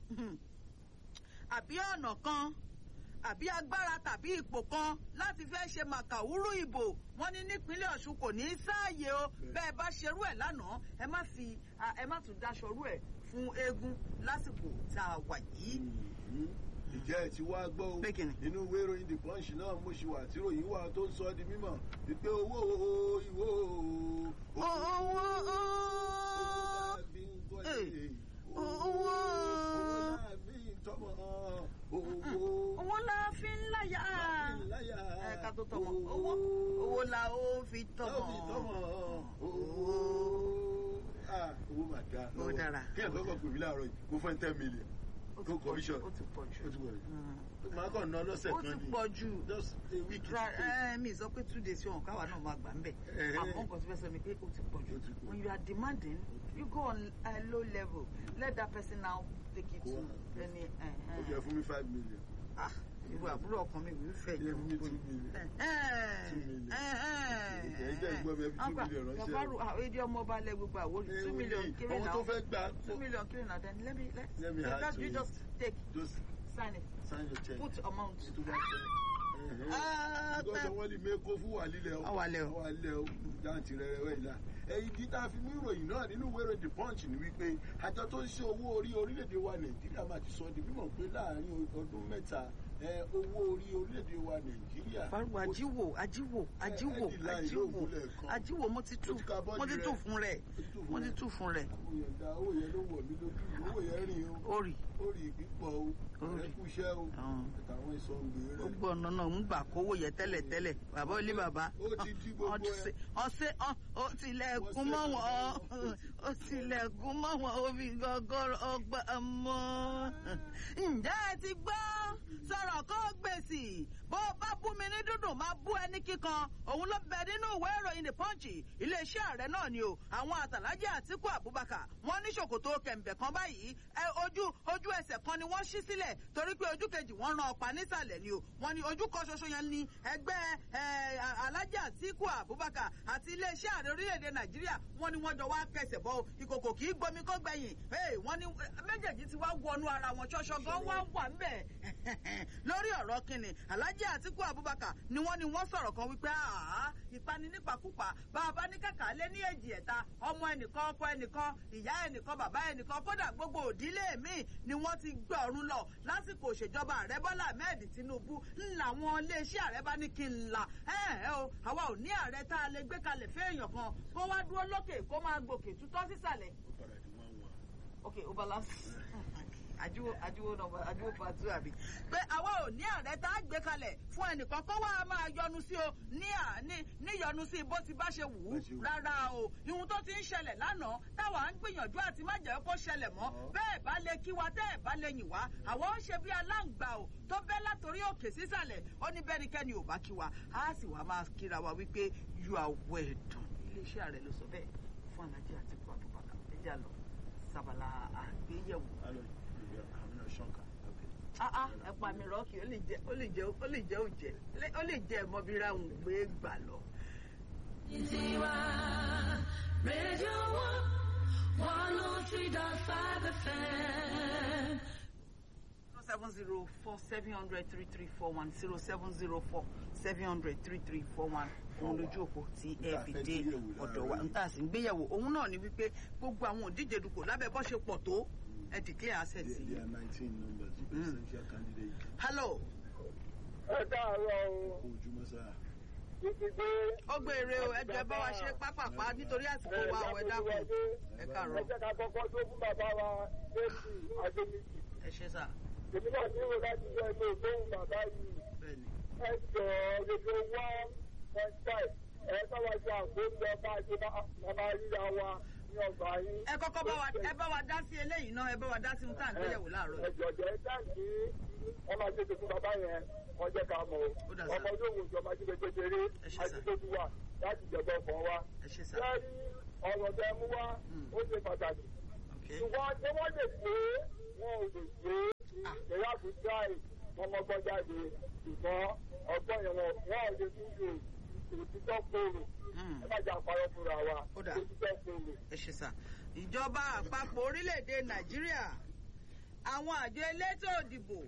àbí ọ̀nà kan àbí agbára tàbí ipò kan láti fẹ́ ṣe màkàwúrú ìbò wọ́n ní nípínlẹ̀ Ọ̀ṣun kò ní sáàyè o bẹ́ẹ̀ bá ṣerú ẹ̀ lánàá ẹ má tún daṣọrú ẹ̀ fún eégún lásìkò tá a wà yìí. Ìjẹ́ ẹ̀ ti wá gbọ́ o nínú ìwé ìròyìn The Punch náà mo ṣì wà tí ròyìn wà tó ń sọ di mímọ̀ wípé owó owó la fi ń láyà ẹ̀ka tó tọmọ owó la ó fi tọmọ ọ̀gá Ó dára. kí ẹ̀ kọ́kọ́ pè mí láàárọ̀ yìí mo fẹ́ 10 million tó commission ó ti pọ̀ jù. ó ti wọlé máa kàn ná lọ́sẹ̀ Ó kan ti ni pọ̀ jù. just a week Mi sọ pé 2 days yóò káwa náà máa gbà ń bẹ̀. Àmọ́ nǹkan tí fẹ́ sọ ni pé ó ti pọ̀ jù. Ó ti pọ̀. When you are demanding, you go on a low level. Let that person now take it to any. ó jẹ́ fún mi 5 million. Ìwé àbúrò ọkàn mi wí fẹ́ Ilé fún mi 2 million. 2 million. Ẹ̀yin jẹ́ ìgbọ́ mi ẹbí 2 million ránṣẹ́. Gafaru èdè ọmọ ọba lẹ gbogbo àwòrán 2 million kéré ọmọ náà. tó fẹ́ gbà 2 million kéré náà. Then let me add to you it. just take Just sign it. sign your check. Put amount. Tó bá fẹ́. Gbọ́dọ̀ wọ́n ní mẹ́kọ́ fún wàlílẹ̀ o. Àwàlẹ̀ o. Àwàlẹ̀ o. Dáǹtì rẹ̀ wẹ̀ ìlà. Èyí tí tá a fi mú ìròyìn náà nínú ìwé ìròyìn The Punch ni wípé àjọ tó ń ṣe owó orí orílẹ̀-èdè wa Nàìjíríà máa ti sọ di mímọ̀ pé láàárín ọdún mẹ́ta owó orí orílẹ̀-èdè wa Nàìjíríà. Faru ajíwò mo ti tú fún rẹ̀. Owó yẹn ló wọ̀ mí lójú. Owó yẹn rìn o. Ó rí ìpípọ̀ o. Ẹ̀kúṣẹ́ o. Àtàwọn ìsọ̀ǹgbè rẹ̀. Gbogbo ọ̀nà náà ń gbà kówó yẹ tẹ́lẹ̀. Bàbá olé bàbá. Ó ti di gbogbo ẹ̀. Ó tilẹ̀kùn mọ́ wọn. Ó tilẹ̀kùn mọ́ wọn. Ó fi gọ́gọ́rọ́ ọgbà mọ́. Ǹjẹ́ ẹ ti gbọ́? Sọ̀rọ̀ kó gbèsè. Bó bá bú mi ní dúdùn máa bú ẹni kíkan. Òun ló bẹ nínú ìwé ìròyìn The Punch. Iléeṣẹ́ ààrẹ náà ni o. Àwọn Àtàlájì Àtíkù Abubakar. Wọ́n ní ṣòkòtò kẹ̀m̀bẹ̀ kan báyìí. Ojú ẹsẹ̀ kan ni wọ́n ṣí sílẹ̀ torí pé ojú kejì wọ́n ran ọ̀pá nísàlẹ̀ ni o. Wọ́n ní ojú kan ṣoṣo yẹn ni ẹgbẹ́ Alájì Àtíkù Abubakar àti iléeṣẹ́ ààrẹ orílẹ̀-èdè Nàìjíríà. Wọ́n ní wọ́n jọ wá kẹsẹ̀ bọ́ ìkòkò kì í gbomi kó gbẹ̀yìn. Wọ́n ní méjèèjì ti wá wọnú ara wọn ṣọṣọ gan wà ń bẹ̀. Lórí ọ̀rọ̀ kìnnì Alájì Àtíkù Abubakar ni wọ́n sọ̀rọ̀ kan wípé ìpani nípakúpa bàbá ní kàkà lé ní èjì ẹ̀ta ọmọ ẹnìkan ọkọ ẹnìkan ìyá ẹnìkan bàbá ẹnìkan kódà gbogbo òdílé míì ni wọ́n ti gbé ọ̀run lọ lásìkò òṣèjọba ààrẹ Bọ́lá Ahmed Tinubu ńláwọn iléeṣẹ́ ààrẹ bá ní kí n là àwa ò ní ààrẹ tá a lè gbé kalẹ̀ fẹ́ẹ̀yàn kan kó wá dúró lókè kó máa gòkè tútọ́ sísàlẹ̀. Okay, ó balance. Àjíwò pàtó àbí. Pé àwa ò ní ààrẹ tá a gbé kalẹ̀ fún ẹnìkan kó wá máa yọnu sí o ní yọnu sí bó ti bá ṣe wù ú rárá o. Ihun tó ti ń ṣẹlẹ̀ lánàá táwa ń gbìyànjú àti má jẹ́ kó ṣẹlẹ̀ mọ́. Bẹ́ẹ̀ bá lè kí wa tẹ́ ẹ̀ bá lè yìn wá. Àwọn ń ṣe bí aláǹgbá o tó bẹ́ látòrí òkè sísàlẹ̀. Ó ní bẹ́nikẹ́ni ò bá kí wa. A sì wá máa kíra wa wípé you are well done. Iléeṣẹ́ ààrẹ ló sọ bẹ́ẹ̀ fún Alájì Àtíkù Abubakar. Ẹ jà lọ sábàlá àgbéyẹ̀wò. Ẹ pa mi rọ́ọ̀kì ó lè jẹ́ òjẹ́ ó lè jẹ́ ẹ̀mọ́bíra òun gbé gbà lọ. Ìtiwá rédíò 103.5 FM. 07047003341 07047003341 òun lójú òpó tí ẹ fi dé ọ̀dọ̀ wa níta sì ń gbéyẹ̀wò òun náà ni wípé gbogbo àwọn òdíje dupò lábẹ́ bọ́ ṣe pọ̀ tó ẹ declare asset sí. There are 19 numbers. Presidential candidate. Hello. Ẹ káàárọ̀ o. Ojúmọ́ sáà. Títí dé. Ó gbére o ẹjọ́ bá wa ṣe pápápá nítorí àsìkò wa ọ̀ ẹ dákun. Ẹ káàárọ̀. Ẹ jẹ́ ká kọ́kọ́ tó fún bàbá wa Délì Adémíjì. Ẹ ṣé sà. Èmi náà ní ìwé láti yọ ẹgbẹ́ ògbóhùn bàbá yìí. Bẹ́ẹ̀ni. Ẹ jọ gbogbo 1.5. Ẹ sáwá ṣe àgbóńjọ bá a ṣe máa ríra wa ní ọgbà yín. Ẹ kọ́kọ́ bá wa dá sí eléyìí náà ẹ bá wa dá sí ohun tá à ń gbéyẹ̀wò láàárọ̀. Ẹ jọ̀jọ̀ ẹ dáǹkì wọ́n máa ṣe tuntun bàbá yẹn wọ́n jẹ́ ká mọ̀ ọmọ ojú òwò ìjọba jí kékeré àti wà láti jẹ̀bọ̀ ọkàn wa. Lẹ́rí ọ̀rọ̀ tẹ mú wá ó ṣe pàtàkì. Ṣùgbọ́n tí wọ́n lè gbé wọn ò lè gbé ìyá àbújá ọmọgbọ́n jáde ṣùgbọ́n ọgbọ́n yẹn wọn ò lè tún lò òtítọ́ kòrò. Ẹ má jà parọ́ fúnra wa òtítọ́ kòrò. Ẹ ṣé sà. Ìjọba àpapọ̀ orílẹ̀-èdè Nàìjíríà àwọn àjọ elétò òdìbò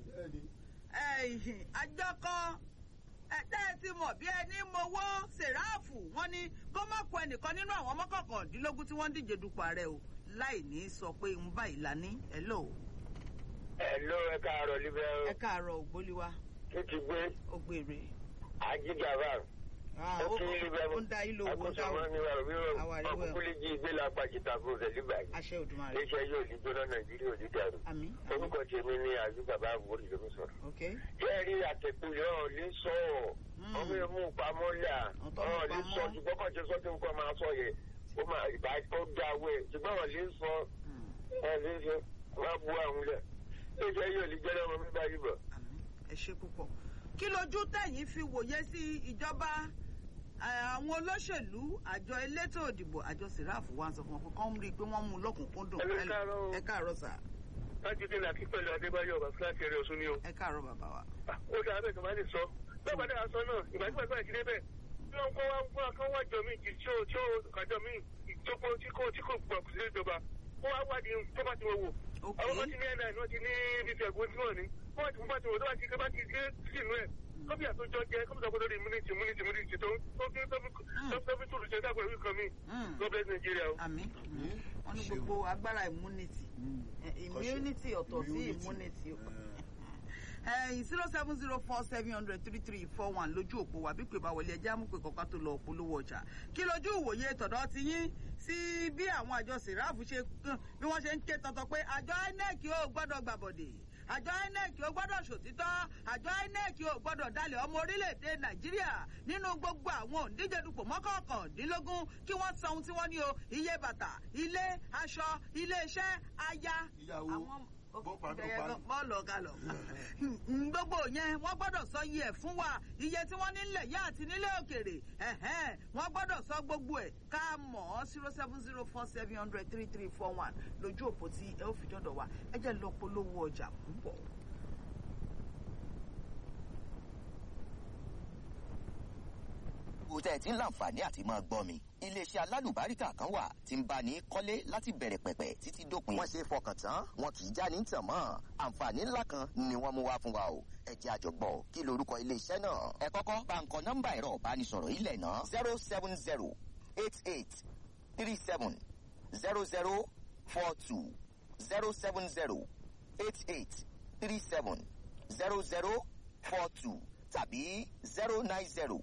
àjọ kan tẹ́ ẹ ti mọ̀ bí ẹni mowó sèráàfù wọ́n ní kó má kó ẹnìkan nínú àwọn mọ́kànkàndínlógún tí wọ́n ń díje dupò ààrẹ o láì ní sọ pé ń bá ìlànà hello. Hello, ẹ káàárọ̀ líbẹ́ o. Ẹ káàárọ̀ ògbóliwa. Tó ti gbé. Ó gbére. Àjíjàbá. Ó kí líbẹ́ ó ń da ìlò owó dáwọ̀. Akọ́sọ̀mọ́ ni wà wíwọ̀ ọkùnkúlé jí ìgbé lápá jìtà fún òṣèlú báyìí. Àṣẹ Òdùmarè. Iléeṣẹ́ yóò ní gbóná Nàìjíríà ò ní dàrú. Àmín. Orúkọ tèmi ni Àjùbàbá Àwòrì ló ń sọ̀rọ̀. Jẹ́rí àtẹ̀kùnlé ọ̀ lè sọ ọmọ ẹ̀mú pamọ́lá ọ̀ lè sọ ṣùgbọ́n kàn ṣe sọ́tún nǹkan máa sọ yẹ ó máa ìbá ó dáwọ́ ẹ̀ ṣùgbọ́n ọ̀ lè sọ ẹ̀ ṣe wọ́n á bu àwọn ilẹ̀ ẹjọ́ yóò lè jẹ́ lọ́wọ́ mi báyìí bọ̀. ẹ ṣe púpọ̀. kí lójú tẹ̀yìn fi wòye sí ìjọba àwọn olóṣèlú àjọ elétò òdìbò àjọ sìráàfù wa sọ fún wọn kọ́kọ́ ń rí i pé wọ́n mú un lọ́kùnkúndùn. ẹ káàárọ̀ sà. láti dín náà kí pẹ̀lú adébáyọ̀ ọba fúláṣí ẹ̀rẹ́ ọ̀ṣun ni o. ẹ káàárọ̀ bàbá wa. ó dáa bẹ́ẹ̀ tó máa lè sọ lọ́pàá dáa sọ náà ìgbàgbọ́ ìdílé bẹ́ẹ̀ tí wọ́n kọ́ wá kán wá jọ mí tí ó kájọ mí tí kò gbọ̀ sí ìjọba ó wá wádìí tó bá ti wọ̀ wò. àwọn kan ti ní ẹ̀nà ìná ti ní bíbí ẹ̀gbọ́n tí wọ́n ní wọ́n ti fún bá ti wò tó bá ti dé sínú ẹ̀ kọ́bí àtúnjọ jẹ́ kọ́bí sọ pé lórí immunity tó fi tòlù ṣe dágbà ìwé kan mi God bless Nigeria o. àmín wọn ní gbogbo agbára immunity ọ̀tọ̀ sí immunity. 07047003341 lójú òpó wa bí pé bá wọlé ẹjẹ́ àmúpè kọ̀ọ̀kan tó lọ polówó ọjà. kí lójú ìwòye tọ̀dọ̀ ti yín sí bí àwọn àjọ sìráàfù ṣe bí wọ́n ṣe ń ké tọ̀tọ̀ pé àjọ INEC ò gbọ́dọ̀ gbàbọ̀dè, àjọ INEC ò gbọ́dọ̀ ṣòtítọ́, àjọ INEC ò gbọ́dọ̀ dalẹ̀ ọmọ orílẹ̀-èdè Nàìjíríà nínú gbogbo àwọn òǹdíje dupò mọ́kànkàndínlógún kí wọ́n san ohun tí wọ́n ní o, iye bàtà, ilé, aṣọ, ilé iṣẹ́, aya, àwọn bọ́ọ̀lù ọ̀gá lọ. gbogbo yẹn wọ́n gbọ́dọ̀ sọ iye ẹ̀ fún wa, iye tí wọ́n nílẹ̀ yá àti nílẹ̀ òkèrè wọ́n gbọ́dọ̀ sọ gbogbo ẹ̀ ká mọ̀ ọ́ 07047003341 lójú òpó tí ẹ ó fi jọ́dọ̀ wa ẹ jẹ́ lọ polówó ọjà púpọ̀. tẹ́ ẹ ti ń láǹfààní àti máa gbọ́ mi. iléeṣẹ́ alálùbáríkà kan wà tí ń bá ní kọ́lé láti bẹ̀rẹ̀ pẹ̀pẹ̀ títí dópin. wọ́n ṣe fọkàn tán wọn kì í já ní tàn mọ́. àǹfààní ńlá kan ni wọ́n mú wá fún wa o. ẹ jẹ́ àjọgbọ́ kí lorúkọ iléeṣẹ́ náà. ẹ kọ́kọ́ bá ń kọ nọ́mbà ẹ̀rọ ìbánisọ̀rọ̀ ilẹ̀ náà 07088370042 07088370042 tàbí 09036580411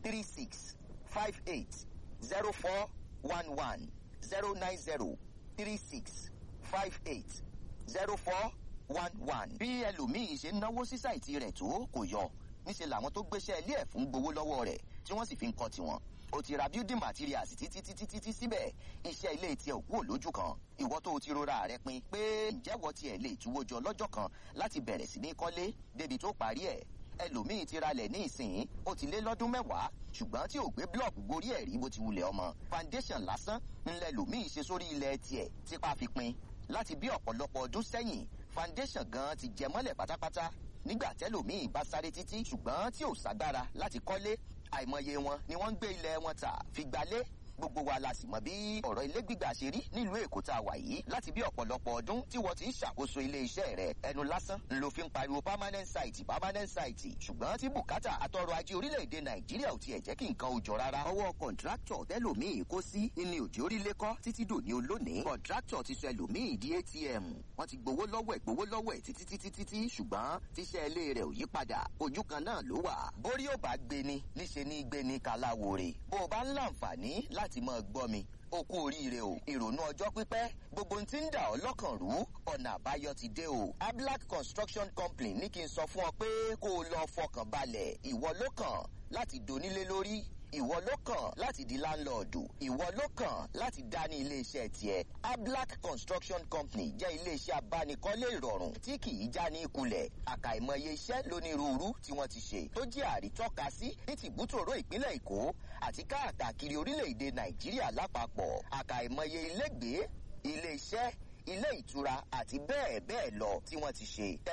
09036580411. bí ẹlòmíì ṣe ń náwó sí sáìtì rẹ̀ tó kò yọ níṣẹ́ làwọn tó gbéṣẹ́ ilé ẹ̀ fún gbowó lọ́wọ́ rẹ̀ tí wọ́n sì fi ń kọ́ tiwọn. o ti ra building materials títí síbẹ̀ iṣẹ́ ilé tiẹ̀ ò kúrò lójú kan. ìwọ tó o ti rora rẹ pin pé ǹjẹ́wọ́ tiẹ̀ lè túwó jọ lọ́jọ́ kan láti bẹ̀rẹ̀ sí ní kọ́lé débi tó parí ẹ̀. ẹlòmíì ti ralẹ̀ ní ìsìn ó ti lé lọ́dún mẹ́wàá ṣùgbọ́n tí ò gbé blọọkù gorí ẹ̀ rí bó ti wulẹ̀ ọmọ. foundation lásán ńlẹ̀ lòmíì ṣe sórí ilẹ̀ tiẹ̀ tipa fi pin. láti bí ọ̀pọ̀lọpọ̀ ọdún sẹ́yìn foundation gan ti jẹ mọ́lẹ̀ pátápátá nígbà tẹ́lòmíì bá sáré títí ṣùgbọ́n tí ò ságbára láti kọ́lé. àìmọye wọn ni wọ́n ń gbé ilẹ̀ wọn tà fi gbalé. gbogbo wa la sì mọ̀ bí ọ̀rọ̀ ilé gbígbà ṣe rí nílùú Èkó tá a wà yìí láti bí ọ̀pọ̀lọpọ̀ ọdún tí wọ́n ti ń ṣàkóso ilé iṣẹ́ rẹ̀. ẹnu lásán ló fi ń pariwo permanent site ṣùgbọ́n tí bùkátà àtọrọ̀ ajé orílẹ̀-èdè Nàìjíríà ò tiẹ̀ jẹ́ kí nǹkan ó jọ rárá. ọwọ́ kọ̀ǹtráktọ̀ tẹ́lòmíì kó sí ní òjò orílẹ̀ kọ́ títí dòní olónìí. kọ̀ǹtráktọ̀ ti sọ ẹlòmíì di ATM. wọ́n ti gbowó lọ́wọ́ ẹ̀ títí ṣùgbọ́n tíṣẹ́ ilé rẹ̀ ò yí padà ojú kan náà ló wà. bórí ò bá gbéni níṣe ní gbéni kaláwore. bó o bá ń láǹfààní láti máa gbọ́ mi ó kú oríire o. ìrònú ọjọ́ pípẹ́ gbogbo ohun tí ń dà ọ́ lọ́kàn rú ọ̀nà àbáyọ ti dé o. Ablac Construction Company ní kí n sọ fún ọ pé kó o lọ fọkàn balẹ̀. ìwọ ló kàn láti donílé lórí, ìwọ ló kàn láti di láńlọ́ọ̀dù, ìwọ ló kàn láti dá ní iléeṣẹ́ tiẹ̀. Ablac Construction Company jẹ́ iléeṣẹ́ abánikọ́lé ìrọ̀rùn tí kì í já ní ìkulẹ̀. àkàìmọye iṣẹ́ lónírúurú tí wọ́n ti ṣe tó jẹ́ àrítọ́ka sí ní tìbútòrò ìpínlẹ̀ Èkó àti káàkiri orílẹ̀-èdè Nàìjíríà lápapọ̀. àkàìmọye ilégbèé, ilé iṣẹ́, ilé ìtura àti bẹ́ẹ̀ bẹ́ẹ̀ lọ tí wọ́n ti ṣe.